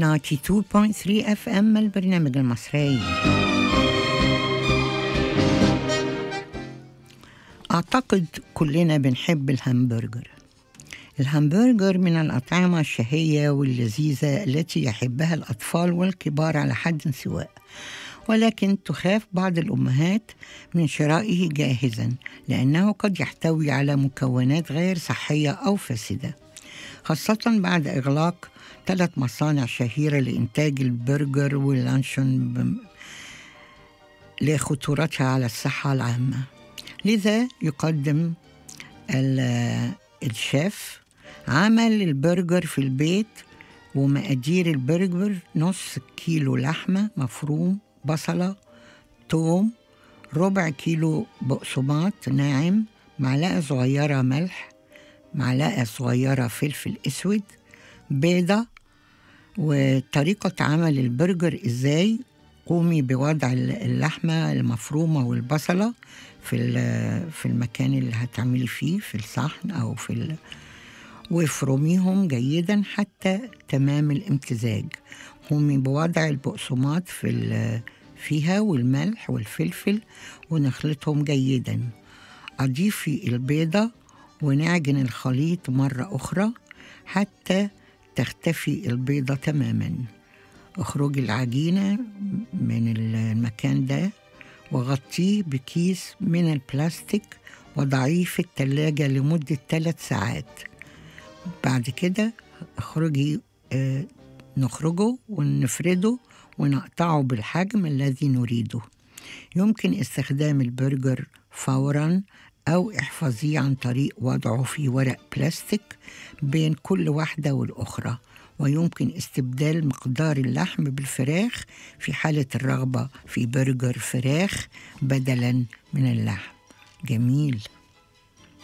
92.3 FM البرنامج المصري. أعتقد كلنا بنحب الهامبرجر. الهامبرجر من الأطعمة الشهية واللذيذة التي يحبها الأطفال والكبار على حد سواء، ولكن تخاف بعض الأمهات من شرائه جاهزا لأنه قد يحتوي على مكونات غير صحية أو فاسدة، خاصة بعد إغلاق 3 مصانع شهيرة لإنتاج البرجر واللانشون لخطورتها على الصحة العامة. لذا يقدم الشيف عمل البرجر في البيت، ومقادير البرجر: نص كيلو لحمة مفروم، بصلة، توم، ربع كيلو بقسماط ناعم، معلقة صغيرة ملح، معلقة صغيرة فلفل أسود، بيضة. وطريقة عمل البرجر إزاي: قومي بوضع اللحمة المفرومة والبصلة في المكان اللي هتعملي فيه، في الصحن أو وافرميهم جيدا حتى تمام الامتزاج. قومي بوضع البقسماط فيها والملح والفلفل ونخلطهم جيدا. أضيفي البيضة ونعجن الخليط مرة أخرى حتى تختفي البيضة تماما. اخرجي العجينة من المكان ده وغطيه بكيس من البلاستيك وضعيه في التلاجة لمدة 3 ساعات. بعد كده نخرجه ونفرده ونقطعه بالحجم الذي نريده. يمكن استخدام البرجر فوراً أو احفظيه عن طريق وضعه في ورق بلاستيك بين كل واحدة والأخرى، ويمكن استبدال مقدار اللحم بالفراخ في حالة الرغبة في برجر فراخ بدلاً من اللحم. جميل.